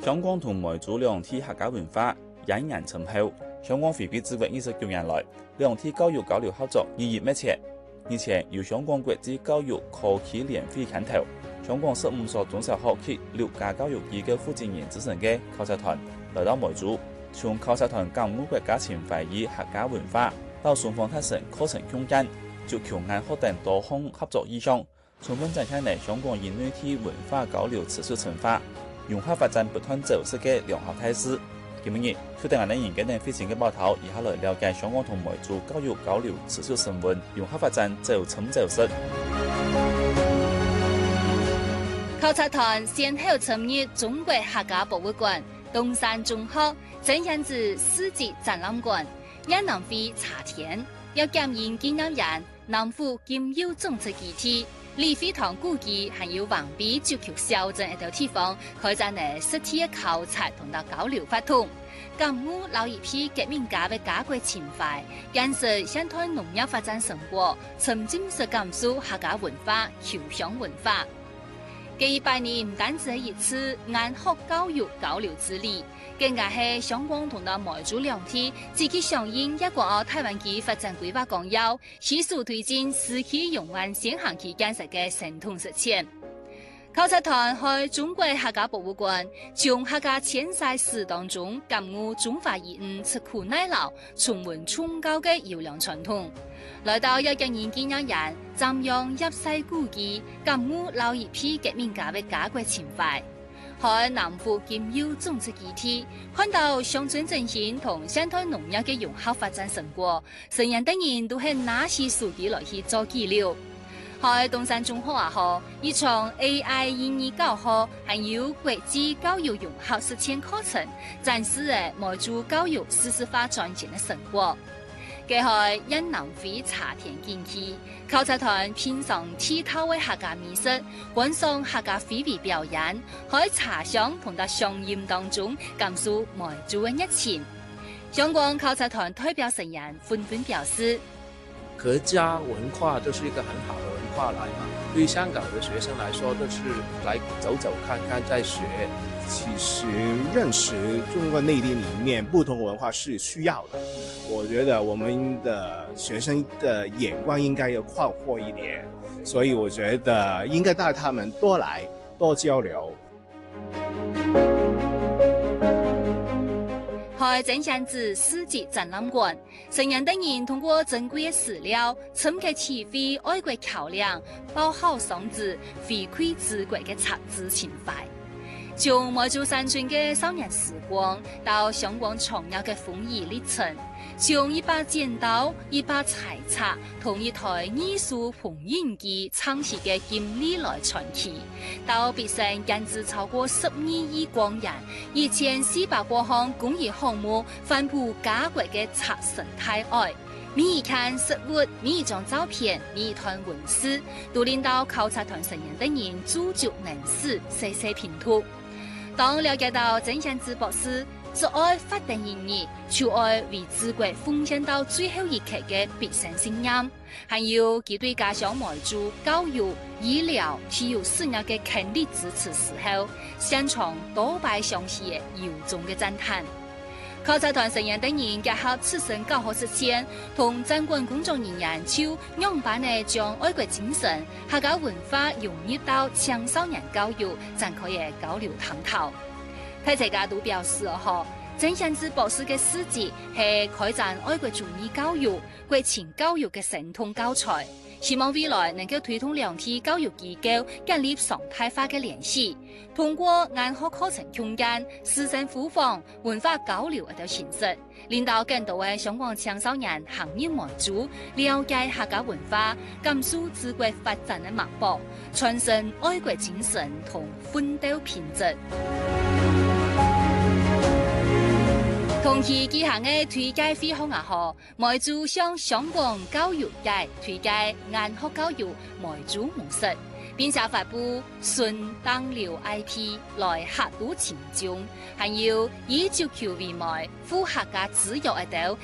香港同梅州兩地客家文化冉冉深厚。香港回歸自國29年來，兩地教育交流合作日益密切。而且由香港國際教育科技聯會牽頭，香港15所中小學及6家教育機構負責人組成嘅考察團來到梅州，從考察團感悟國家情懷與客家文化，到雙方達成課程共建、足球愛好等多項合作意向，充分展現了香港與內地文化交流持續深化、融合發展不斷走實嘅良好態勢。今日，小弟我哋研究呢非常嘅報道，以下來了解香港同梅州教育交流持續升溫、融合發展走深走實。 考察團先後參與中國客家博物館、東山中學、正陽寺世紀展覽館、嶺南會茶田，又檢驗紀念人南湖金優種植基地、李惠堂故居，還有橫濱足球小鎮一條地方，開展了實體嘅考察同到交流活動，感悟老一批革命家嘅家國情懷，見識現代農業發展成果，沉浸式感受客家文化、僑鄉文化。這100年唔單止係一次研學教育交流之旅，更加係香港同到梅州兩地積極響應一國二台灣區發展規劃綱要，攜手推進市區勇往先行區建設嘅成功實踐。考察團去中國客家博物館，從客家遷徙史當中感悟中華移民吃苦耐勞、崇文崇高嘅優良傳統，來到有經驗紀念人瞻仰入世故居，感悟老一批革命家嘅家國情懷。喺南湖金優種植基地，看到鄉村振興同現代農業嘅融合發展成果，成人等人都係拿起手機來去做記錄。喺東山中學學一場 AI 英語教學，還有國際教育融合實踐課程，展示了梅州教育實施化轉型嘅成果。佢係嶺南會茶田建區，考察團品嘗地道嘅客家美食，觀賞客家非遺表演，喺茶香同到鄉音當中感受梅州嘅熱情。香港考察團代表成員紛紛表示： 客家文化都是一個很好的文化來嘛，對於香港的學生來說，都是來走走看看再學。 其實認識中國內地裏面不同文化是需要的，我覺得我們的學生的眼光應該要寬闊一點，所以我覺得應該帶他們多來多交流。 喺正陽寺世紀展覽館，成人等人通過珍貴嘅史料，深刻體會愛國橋樑、包好嗓子、回饋祖國嘅赤子情懷。從梅州山村嘅少年時光到香港創業嘅風雨歷程，從一把剪刀、一把柴叉同一台藝術縫紉機창起嘅經歷來傳奇，到畢生研製超過12億光人、1400多項工業項目，反哺家國嘅赤生態愛。每一件實物、每一張照片、每一段文字，都令到考察團成員等人駐足凝視，細細品讀。當了解到正陽寺博士只愛發電意義，就愛為祖國奉獻到最後一刻嘅畢生信念，還有佢對家鄉梅州教育、醫療、體育事業嘅強力支持時候，現場多擺詳細嘅由衷嘅讚嘆。考察團成員等人結合自身教學實踐，同參觀工作人員就樣板地將愛國精神、客家文化融入到青少年教育，展開嘅交流探討。大家都表示正陽寺博士嘅事蹟係開展愛國主義教育、國情教育嘅生動教材。希望未來能夠推動兩地教育機構建立常態化嘅聯繫，通過研學課程共建、師生互訪、文化交流等形式，令到更多嘅香港青少年行入梅州，了解客家文化，感受祖國發展嘅脈搏，傳承愛國精神同奮鬥品質。同期舉行嘅推介會後，梅州向香港教育界推介研學教育梅州模式，並且發布順當流 IP 來客都前進，還有以足球為媒，赴客家自由一道